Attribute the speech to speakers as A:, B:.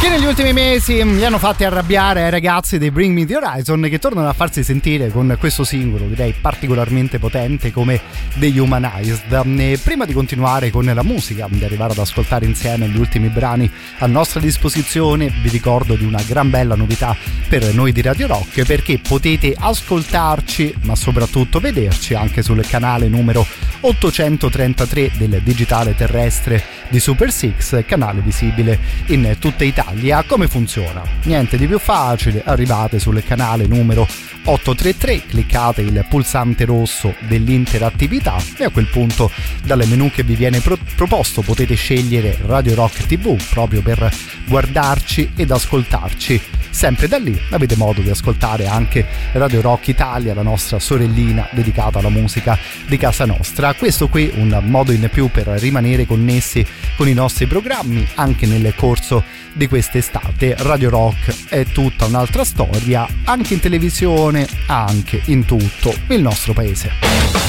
A: che negli ultimi mesi li hanno fatti arrabbiare ai ragazzi dei Bring Me The Horizon, che tornano a farsi sentire con questo singolo, direi particolarmente potente, come The Humanized. Prima di continuare con la musica, di arrivare ad ascoltare insieme gli ultimi brani a nostra disposizione, vi ricordo di una gran bella novità per noi di Radio Rock, perché potete ascoltarci ma soprattutto vederci anche sul canale numero 833 del digitale terrestre di Super Six, canale visibile in tutta Italia. Come funziona? Niente di più facile, arrivate sul canale numero 833, cliccate il pulsante rosso dell'interattività e a quel punto dal menu che vi viene proposto potete scegliere Radio Rock TV proprio per guardarci ed ascoltarci. Sempre da lì avete modo di ascoltare anche Radio Rock Italia, la nostra sorellina dedicata alla musica di casa nostra. Questo qui un modo in più per rimanere connessi con i nostri programmi anche nel corso di quest'estate. Radio Rock è tutta un'altra storia, anche in televisione, anche in tutto il nostro paese.